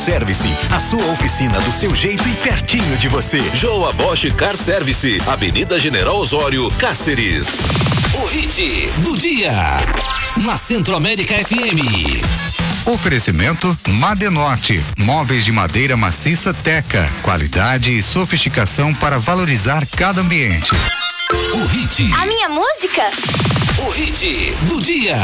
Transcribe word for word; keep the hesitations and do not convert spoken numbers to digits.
Service, a sua oficina do seu jeito e pertinho de você. Joa Bosch Car Service, Avenida General Osório, Cáceres. O hit do dia, na Centro América F M. Oferecimento Madenorte, móveis de madeira maciça Teca, qualidade e sofisticação para valorizar cada ambiente. O hit. A minha música? O hit do dia.